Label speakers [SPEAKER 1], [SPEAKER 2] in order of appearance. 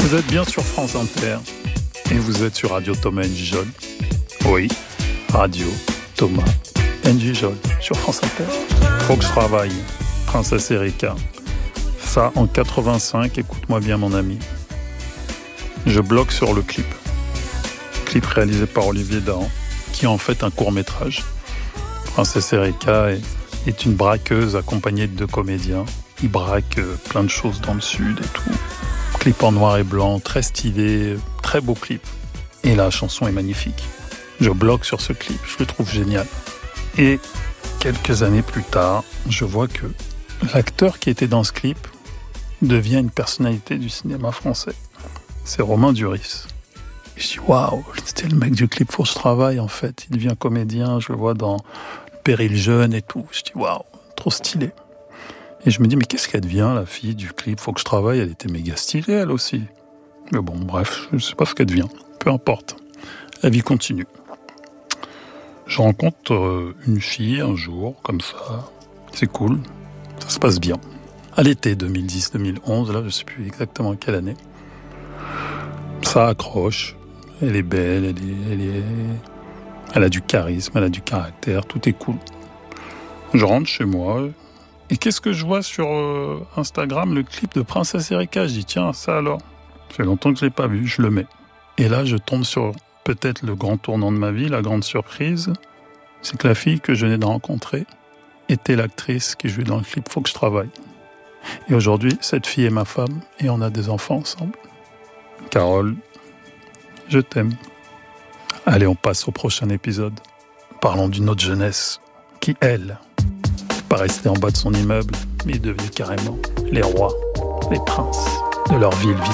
[SPEAKER 1] Vous êtes bien sur France Inter et vous êtes sur Radio Thomas N'Gijol. Oui, Radio Thomas N'Gijol sur France Inter. Faut que je travaille, Princesse Erika. Ça en 85, écoute-moi bien mon ami. Je bloque sur le clip. Clip réalisé par Olivier Dahan, qui est en fait un court-métrage. Princesse Erika est une braqueuse accompagnée de 2 comédiens. Ils braquent plein de choses dans le sud et tout. Clip en noir et blanc, très stylé, très beau clip. Et la chanson est magnifique. Je bloque sur ce clip, je le trouve génial. Et quelques années plus tard, je vois que l'acteur qui était dans ce clip devient une personnalité du cinéma français. C'est Romain Duris. Et je dis waouh, c'était le mec du clip Faut que je travaille en fait. Il devient comédien, je le vois dans Péril jeune et tout. Je dis waouh, trop stylé. Et je me dis mais qu'est-ce qu'elle devient la fille du clip Faut que je travaille, elle était méga stylée elle aussi. Mais bon bref, je sais pas ce qu'elle devient. Peu importe. La vie continue. Je rencontre une fille un jour, comme ça. C'est cool. Ça se passe bien. À l'été 2010-2011, là, je sais plus exactement quelle année. Ça accroche. Elle est belle, elle a du charisme, elle a du caractère, tout est cool. Je rentre chez moi. Et qu'est-ce que je vois sur Instagram, le clip de Princesse Erika. Je dis, tiens, ça alors. Ça fait longtemps que je ne l'ai pas vu, je le mets. Et là, je tombe sur peut-être le grand tournant de ma vie, la grande surprise. C'est que la fille que je venais de rencontrer était l'actrice qui jouait dans le clip Faut que je travaille. Et aujourd'hui, cette fille est ma femme et on a des enfants ensemble. Carole, je t'aime. Allez, on passe au prochain épisode. Parlons d'une autre jeunesse qui, elle, n'est pas restée en bas de son immeuble, mais est devenue carrément les rois, les princes de leur ville.